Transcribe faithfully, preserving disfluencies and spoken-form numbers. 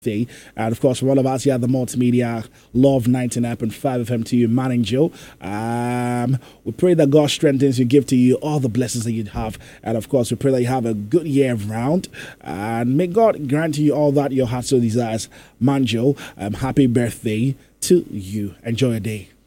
Day. And of course, from all of us here at the Multimedia Love ninety-nine point five F M to you, man and Joe. Um, we pray that God strengthens you, give to you all the blessings that you have. And of course, we pray that you have a good year round. And may God grant you all that your heart so desires. Man, Joe, um, happy birthday to you. Enjoy your day.